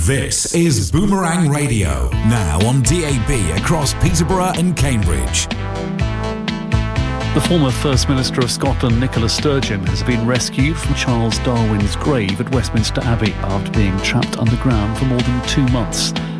This is Boomerang Radio, now on DAB across Peterborough and Cambridge. The former First Minister of Scotland, Nicola Sturgeon, has been rescued from Charles Darwin's grave at Westminster Abbey after being trapped underground for more than 2 months.